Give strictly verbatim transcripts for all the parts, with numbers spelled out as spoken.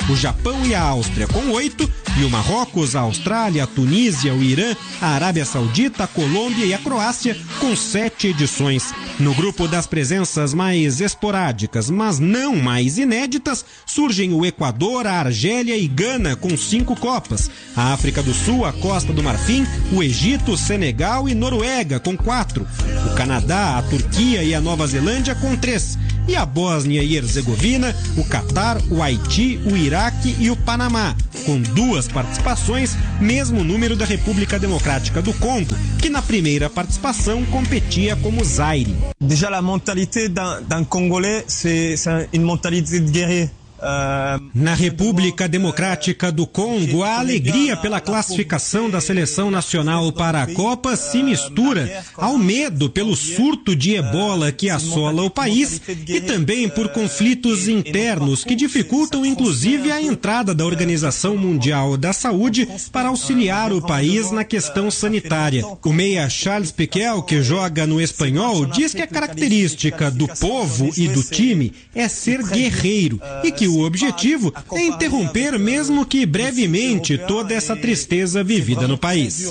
o Japão e a Áustria com oito, e o Marrocos, a Austrália, a Tunísia, o Irã, a Arábia Saudita, a Colômbia e a Croácia com sete edições. No grupo das presenças mais esporádicas, mas não mais inéditas, surgem o Equador, a Argélia e Gana com cinco Copas, a África do Sul, a Costa do Marfim, o Egito, o Senegal e Noruega com quatro, o Canadá, a Turquia e a Nova Zelândia com três, e a Bósnia e Herzegovina, o Catar, o Haiti, o Iraque e o Panamá, com duas participações, mesmo número da República Democrática do Congo, que na primeira participação competia como Zaire. Déjà la mentalité d'un, d'un Congolais, c'est, c'est une mentalité de guerrier. Na República Democrática do Congo, a alegria pela classificação da seleção nacional para a Copa se mistura ao medo pelo surto de ebola que assola o país e também por conflitos internos que dificultam inclusive a entrada da Organização Mundial da Saúde para auxiliar o país na questão sanitária. O meia Charles Piquel, que joga no Espanhol, diz que a característica do povo e do time é ser guerreiro e que o objetivo é interromper, mesmo que brevemente, toda essa tristeza vivida no país.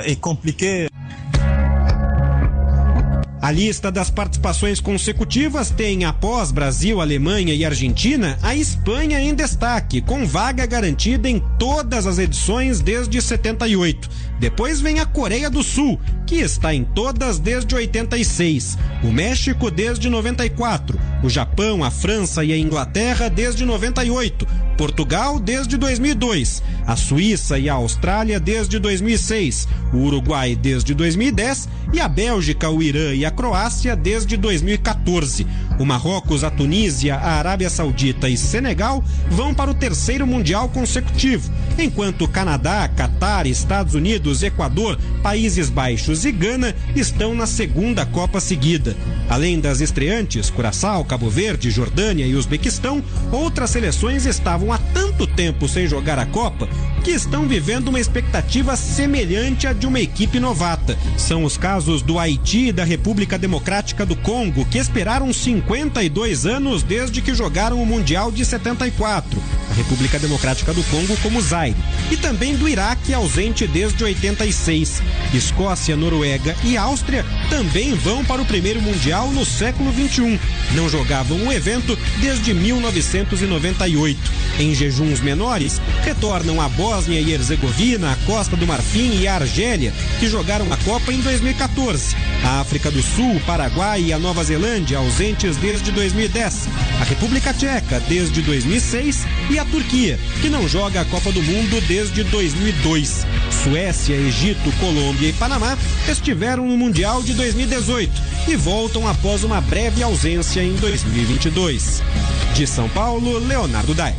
A lista das participações consecutivas tem, após Brasil, Alemanha e Argentina, a Espanha em destaque, com vaga garantida em todas as edições desde setenta e oito. Depois vem a Coreia do Sul, que está em todas desde oitenta e seis. O México desde noventa e quatro. O Japão, a França e a Inglaterra desde noventa e oito. Portugal desde dois mil e dois. A Suíça e a Austrália desde dois mil e seis. O Uruguai desde dois mil e dez. E a Bélgica, o Irã e a Croácia desde dois mil e quatorze. O Marrocos, a Tunísia, a Arábia Saudita e Senegal vão para o terceiro Mundial consecutivo, enquanto Canadá, Catar, Estados Unidos, Equador, Países Baixos e Gana estão na segunda Copa seguida. Além das estreantes, Curaçao, Cabo Verde, Jordânia e Uzbequistão, outras seleções estavam há tanto tempo sem jogar a Copa que estão vivendo uma expectativa semelhante à de uma equipe novata. São os casos do Haiti e da República Democrática do Congo, que esperaram cinquenta e dois anos desde que jogaram o Mundial de setenta e quatro. A República Democrática do Congo como Zaire. E também do Iraque, ausente desde oitenta e seis. Escócia, Noruega e Áustria também vão para o primeiro Mundial no século vinte e um. Não jogavam o evento desde mil novecentos e noventa e oito. Em jejuns menores, retornam a Bósnia e Herzegovina, a Costa do Marfim e a Argélia, que jogaram a Copa em dois mil e quatorze. A África do Sul, o Paraguai e a Nova Zelândia, ausentes desde dois mil e dez. A República Tcheca, desde dois mil e seis. E a Turquia, que não joga a Copa do Mundo desde dois mil e dois. Suécia, Egito, Colômbia e Panamá estiveram no Mundial de dois mil e dezoito e voltam após uma breve ausência em dois mil e vinte e dois. De São Paulo, Leonardo Dai.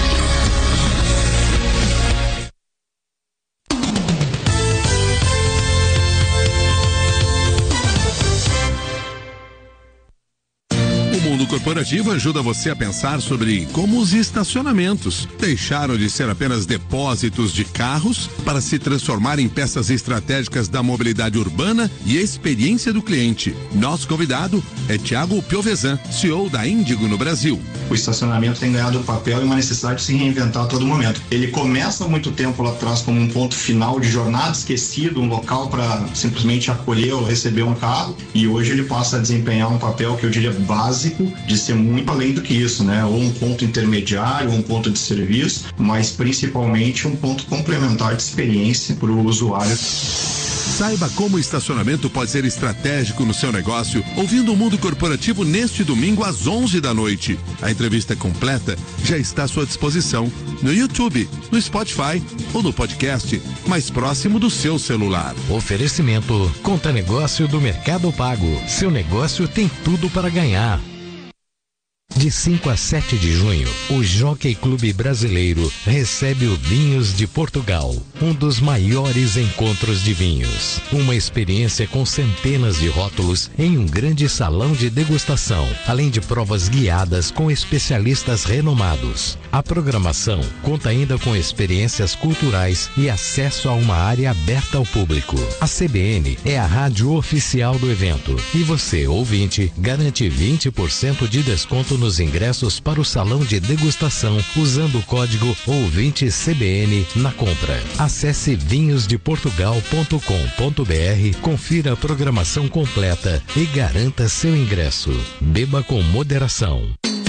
O mundo corporativo ajuda você a pensar sobre como os estacionamentos deixaram de ser apenas depósitos de carros para se transformar em peças estratégicas da mobilidade urbana e experiência do cliente. Nosso convidado é Thiago Piovesan, C E O da Índigo no Brasil. O estacionamento tem ganhado um papel e uma necessidade de se reinventar a todo momento. Ele começa há muito tempo lá atrás como um ponto final de jornada esquecido, um local para simplesmente acolher ou receber um carro, e hoje ele passa a desempenhar um papel que eu diria básico, de ser muito além do que isso, né? Ou um ponto intermediário, ou um ponto de serviço, mas principalmente um ponto complementar de experiência para o usuário. Saiba como o estacionamento pode ser estratégico no seu negócio, ouvindo o Mundo Corporativo neste domingo às onze da noite. A entrevista completa já está à sua disposição no YouTube, no Spotify ou no podcast mais próximo do seu celular. Oferecimento Conta Negócio do Mercado Pago. Seu negócio tem tudo para ganhar. De cinco a sete de junho, o Jockey Clube Brasileiro recebe o Vinhos de Portugal, um dos maiores encontros de vinhos. Uma experiência com centenas de rótulos em um grande salão de degustação, além de provas guiadas com especialistas renomados. A programação conta ainda com experiências culturais e acesso a uma área aberta ao público. A C B N é a rádio oficial do evento e você, ouvinte, garante vinte por cento de desconto nos ingressos para o salão de degustação usando o código ouvinte C B N na compra. Acesse vinhos de portugal ponto com ponto b r, confira a programação completa e garanta seu ingresso. Beba com moderação.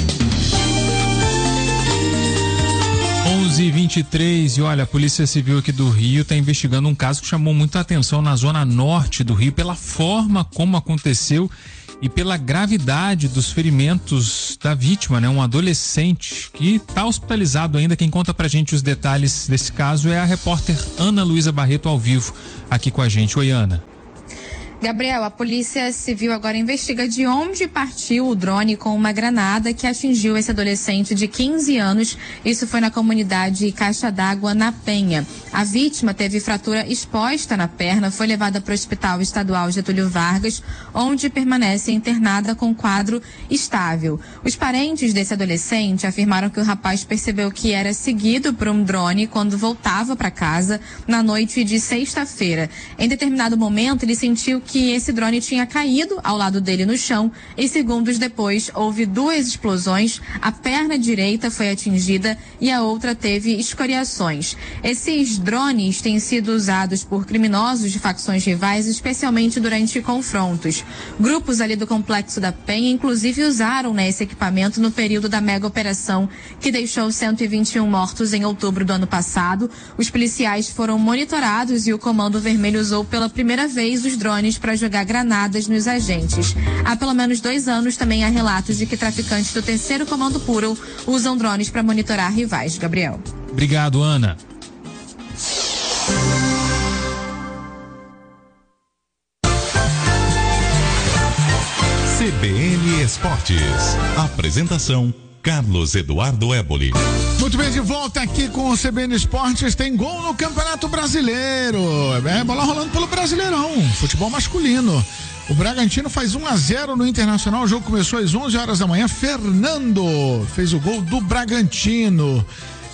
onze e vinte e três, e olha, a Polícia Civil aqui do Rio está investigando um caso que chamou muita atenção na zona norte do Rio pela forma como aconteceu e pela gravidade dos ferimentos da vítima, né? Um adolescente que está hospitalizado ainda. Quem conta pra gente os detalhes desse caso é a repórter Ana Luísa Barreto, ao vivo aqui com a gente. Oi, Ana. Gabriel, a Polícia Civil agora investiga de onde partiu o drone com uma granada que atingiu esse adolescente de quinze anos. Isso foi na comunidade Caixa d'Água, na Penha. A vítima teve fratura exposta na perna, foi levada para o Hospital Estadual Getúlio Vargas, onde permanece internada com quadro estável. Os parentes desse adolescente afirmaram que o rapaz percebeu que era seguido por um drone quando voltava para casa na noite de sexta-feira. Em determinado momento, ele sentiu que que esse drone tinha caído ao lado dele no chão e segundos depois houve duas explosões, a perna direita foi atingida e a outra teve escoriações. Esses drones têm sido usados por criminosos de facções rivais, especialmente durante confrontos. Grupos ali do Complexo da Penha, inclusive, usaram, né, esse equipamento no período da mega operação que deixou cento e vinte e um mortos em outubro do ano passado. Os policiais foram monitorados e o Comando Vermelho usou pela primeira vez os drones para jogar granadas nos agentes. Há pelo menos dois anos também há relatos de que traficantes do terceiro Comando Puro usam drones para monitorar rivais. Gabriel. Obrigado, Ana. C B N Esportes. Apresentação: Carlos Eduardo Éboli. Muito bem, de volta aqui com o C B N Esportes. Tem gol no Campeonato Brasileiro. É bola rolando pelo Brasileirão, futebol masculino. O Bragantino faz um a zero no Internacional. O jogo começou às onze horas da manhã. Fernando fez o gol do Bragantino.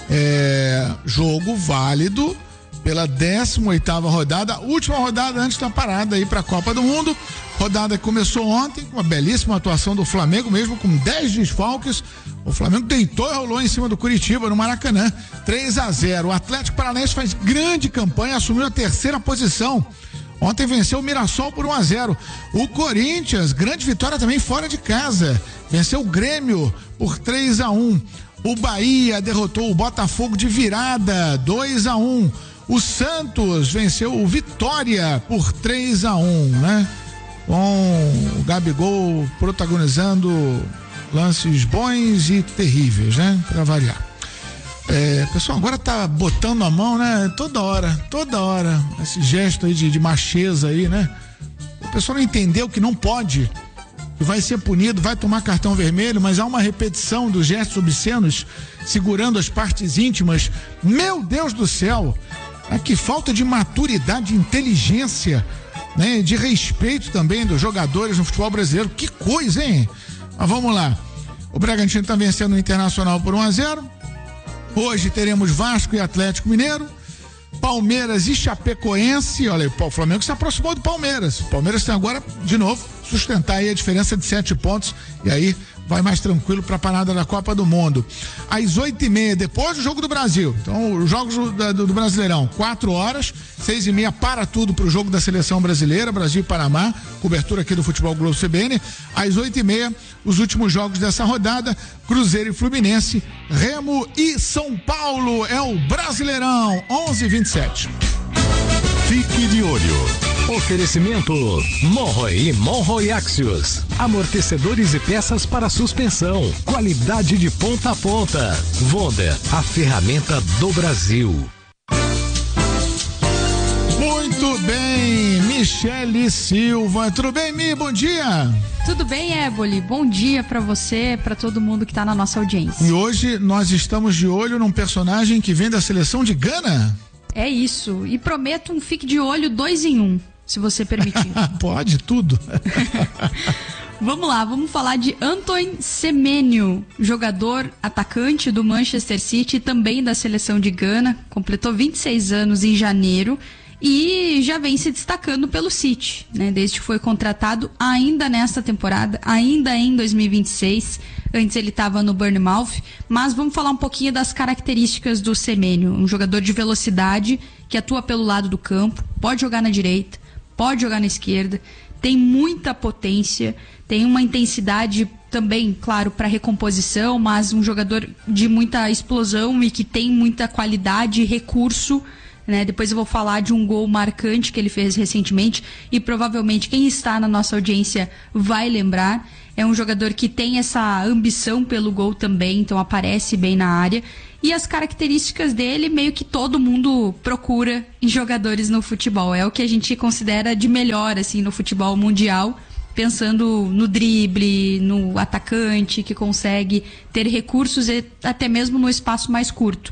É, jogo válido pela décima oitava rodada, última rodada antes da parada aí para a Copa do Mundo. Rodada que começou ontem com uma belíssima atuação do Flamengo, mesmo com dez desfalques. O Flamengo deitou e rolou em cima do Curitiba no Maracanã, três a zero. O Atlético Paranaense faz grande campanha, assumiu a terceira posição. Ontem venceu o Mirassol por um a zero. O Corinthians, grande vitória também fora de casa, venceu o Grêmio por três a um. O Bahia derrotou o Botafogo de virada, dois a um. O Santos venceu o Vitória por três a um, né? Com o Gabigol protagonizando lances bons e terríveis, né? Pra variar. É, o pessoal agora tá botando a mão, né? Toda hora, toda hora. Esse gesto aí de, de macheza aí, né? O pessoal não entendeu que não pode, que vai ser punido, vai tomar cartão vermelho, mas há uma repetição dos gestos obscenos, segurando as partes íntimas. Meu Deus do céu! Ah, que falta de maturidade, de inteligência, né? De respeito também dos jogadores no futebol brasileiro. Que coisa, hein? Mas vamos lá. O Bragantino está vencendo o Internacional por um a zero. Hoje teremos Vasco e Atlético Mineiro, Palmeiras e Chapecoense. Olha, o Flamengo se aproximou do Palmeiras. O Palmeiras tem agora, de novo, sustentar aí a diferença de sete pontos e aí vai mais tranquilo para a parada da Copa do Mundo. Às oito e meia, depois do Jogo do Brasil. Então, os jogos do, do, do Brasileirão, quatro horas, seis e meia, para tudo para o jogo da Seleção Brasileira, Brasil e Panamá, cobertura aqui do Futebol Globo C B N. Às oito e meia, os últimos jogos dessa rodada, Cruzeiro e Fluminense, Remo e São Paulo. É o Brasileirão, onze e vinte e sete. Fique de olho. Oferecimento Monroe e Monroe Axios. Amortecedores e peças para suspensão. Qualidade de ponta a ponta. Wonder, a ferramenta do Brasil. Muito bem, Michele Silva. Tudo bem, Mi? Bom dia. Tudo bem, Éboli? Bom dia pra você, pra todo mundo que tá na nossa audiência. E hoje nós estamos de olho num personagem que vem da seleção de Gana. É isso, e prometo um fique de olho dois em um, se você permitir. Pode, tudo. Vamos lá, vamos falar de Antoine Semenyo, jogador atacante do Manchester City e também da seleção de Gana, completou vinte e seis anos em janeiro e já vem se destacando pelo City, né? Desde que foi contratado ainda nessa temporada, ainda em dois mil e vinte e seis. Antes ele estava no Bournemouth, mas vamos falar um pouquinho das características do Semenyo. Um jogador de velocidade que atua pelo lado do campo, pode jogar na direita, pode jogar na esquerda, tem muita potência, tem uma intensidade também, claro, para recomposição, mas um jogador de muita explosão e que tem muita qualidade e recurso, né? Depois eu vou falar de um gol marcante que ele fez recentemente e provavelmente quem está na nossa audiência vai lembrar. É um jogador que tem essa ambição pelo gol também, então aparece bem na área. E as características dele meio que todo mundo procura em jogadores no futebol. É o que a gente considera de melhor assim no futebol mundial, pensando no drible, no atacante que consegue ter recursos e até mesmo no espaço mais curto.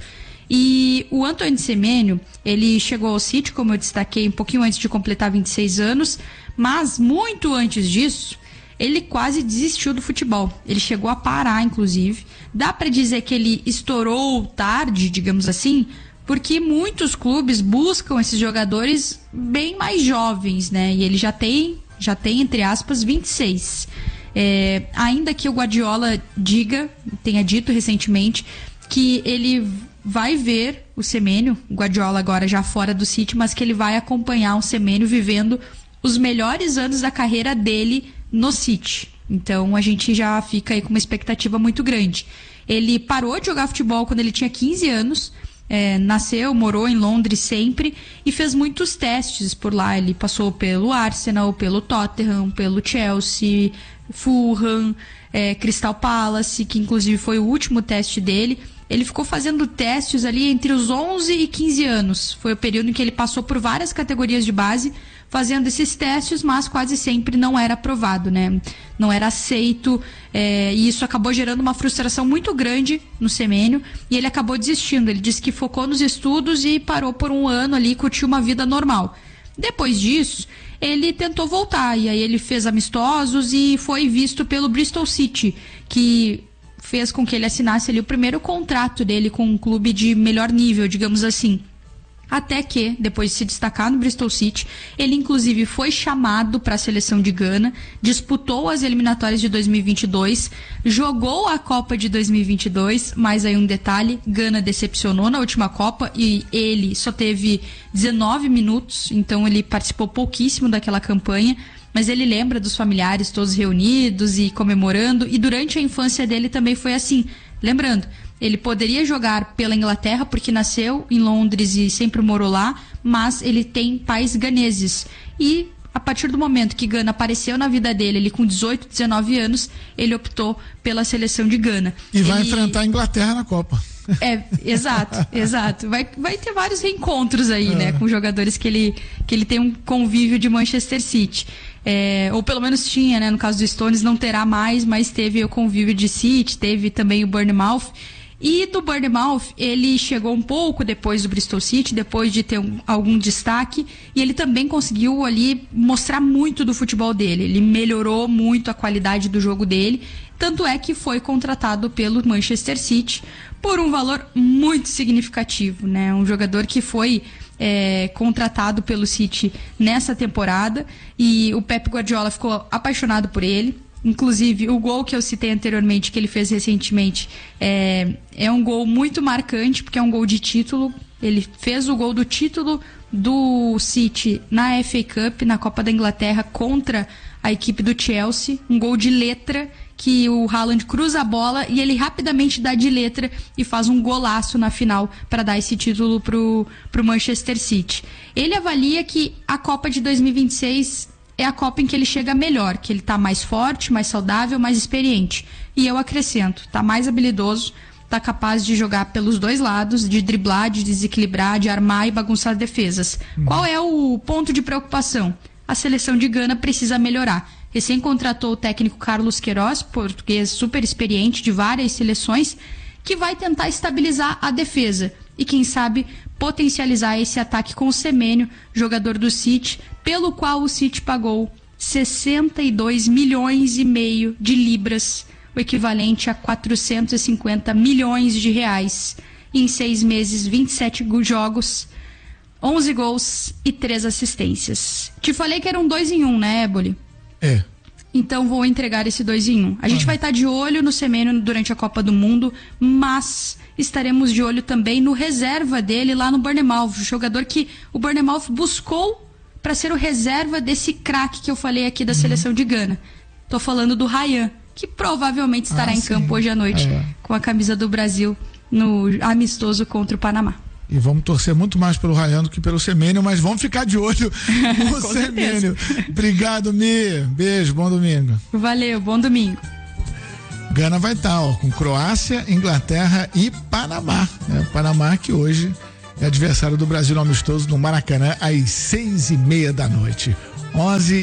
E o Antoine Semenyo, ele chegou ao City, como eu destaquei, um pouquinho antes de completar vinte e seis anos, mas muito antes disso, ele quase desistiu do futebol. Ele chegou a parar, inclusive. Dá para dizer que ele estourou tarde, digamos assim, porque muitos clubes buscam esses jogadores bem mais jovens, né? E ele já tem, já tem entre aspas, vinte e seis. É, ainda que o Guardiola diga, tenha dito recentemente, que ele vai ver o Semenyo, o Guardiola agora já fora do City, mas que ele vai acompanhar o Semenyo vivendo os melhores anos da carreira dele no City. Então a gente já fica aí com uma expectativa muito grande. Ele parou de jogar futebol quando ele tinha quinze anos, é, nasceu, morou em Londres sempre e fez muitos testes por lá. Ele passou pelo Arsenal, pelo Tottenham, pelo Chelsea, Fulham, é, Crystal Palace, que inclusive foi o último teste dele. Ele ficou fazendo testes ali entre os onze e quinze anos. Foi o período em que ele passou por várias categorias de base fazendo esses testes, mas quase sempre não era aprovado, né? Não era aceito, é, e isso acabou gerando uma frustração muito grande no Semenyo, e ele acabou desistindo. Ele disse que focou nos estudos e parou por um ano ali e curtiu uma vida normal. Depois disso, ele tentou voltar, e aí ele fez amistosos e foi visto pelo Bristol City, que fez com que ele assinasse ali o primeiro contrato dele com um clube de melhor nível, digamos assim. Até que, depois de se destacar no Bristol City, ele inclusive foi chamado para a seleção de Gana, disputou as eliminatórias de dois mil e vinte e dois, jogou a Copa de dois mil e vinte e dois, mas aí um detalhe, Gana decepcionou na última Copa e ele só teve dezenove minutos, então ele participou pouquíssimo daquela campanha, mas ele lembra dos familiares todos reunidos e comemorando, e durante a infância dele também foi assim, lembrando, ele poderia jogar pela Inglaterra porque nasceu em Londres e sempre morou lá, mas ele tem pais ganeses. E a partir do momento que Gana apareceu na vida dele, ele com dezoito, dezenove anos, ele optou pela seleção de Gana. E vai ele... enfrentar a Inglaterra na Copa. É, exato, exato. Vai, vai ter vários reencontros aí, é. né, com jogadores que ele, que ele tem um convívio de Manchester City. É, ou pelo menos tinha, né, no caso do Stones não terá mais, mas teve o convívio de City, teve também o Bournemouth. E do Bournemouth, ele chegou um pouco depois do Bristol City, depois de ter um, algum destaque, e ele também conseguiu ali mostrar muito do futebol dele. Ele melhorou muito a qualidade do jogo dele, tanto é que foi contratado pelo Manchester City por um valor muito significativo, né? Um jogador que foi é, contratado pelo City nessa temporada, e o Pep Guardiola ficou apaixonado por ele. Inclusive, o gol que eu citei anteriormente, que ele fez recentemente, é, é um gol muito marcante, porque é um gol de título. Ele fez o gol do título do City na F A Cup, na Copa da Inglaterra, contra a equipe do Chelsea. Um gol de letra, que o Haaland cruza a bola e ele rapidamente dá de letra e faz um golaço na final para dar esse título pro, pro Manchester City. Ele avalia que a Copa de dois mil e vinte e seis... é a Copa em que ele chega melhor, que ele tá mais forte, mais saudável, mais experiente. E eu acrescento, tá mais habilidoso, tá capaz de jogar pelos dois lados, de driblar, de desequilibrar, de armar e bagunçar defesas. Hum. Qual é o ponto de preocupação? A seleção de Gana precisa melhorar. Recém contratou o técnico Carlos Queiroz, português super experiente de várias seleções, que vai tentar estabilizar a defesa. E quem sabe potencializar esse ataque com o Semenyo, jogador do City, pelo qual o City pagou sessenta e dois milhões e meio de libras, o equivalente a quatrocentos e cinquenta milhões de reais. Em seis meses, vinte e sete jogos, onze gols e três assistências. Te falei que era um dois em um, né, Éboli? É. Então vou entregar esse dois em um. A gente vai estar de olho no Semeno durante a Copa do Mundo, mas estaremos de olho também no reserva dele lá no Bournemouth, o jogador que o Bournemouth buscou para ser o reserva desse craque que eu falei aqui da uhum. seleção de Gana. Tô falando do Ryan, que provavelmente estará ah, em sim. campo hoje à noite é. com a camisa do Brasil no amistoso contra o Panamá. E vamos torcer muito mais pelo Ryan do que pelo Semênio, mas vamos ficar de olho no Semênio. Obrigado, Mi. Beijo, bom domingo. Valeu, bom domingo. Gana vai estar, ó, com Croácia, Inglaterra e Panamá. É, o Panamá que hoje é adversário do Brasil no amistoso no Maracanã às seis e meia da noite. onze